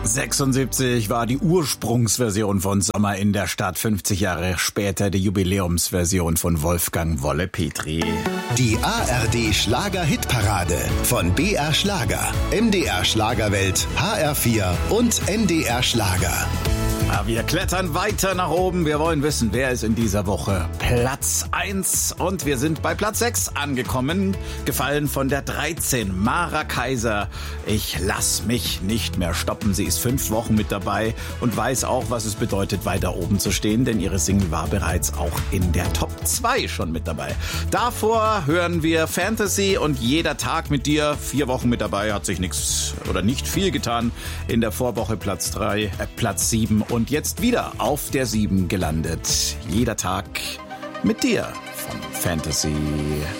76 war die Ursprungsversion von Sommer in der Stadt, 50 Jahre später die Jubiläumsversion von Wolfgang Wolle Petri. Die ARD Schlager-Hitparade von BR Schlager, MDR Schlagerwelt, HR4 und NDR Schlager. Wir klettern weiter nach oben. Wir wollen wissen, wer ist in dieser Woche Platz 1. Und wir sind bei Platz 6 angekommen. Gefallen von der 13. Mara Kaiser. Ich lass mich nicht mehr stoppen. Sie ist 5 Wochen mit dabei und weiß auch, was es bedeutet, weiter oben zu stehen. Denn ihre Single war bereits auch in der Top 2 schon mit dabei. Davor hören wir Fantasy und Jeder Tag mit dir. 4 Wochen mit dabei, hat sich nichts oder nicht viel getan. In der Vorwoche Platz 7 und jetzt wieder auf der 7 gelandet. Jeder Tag mit dir von Fantasy.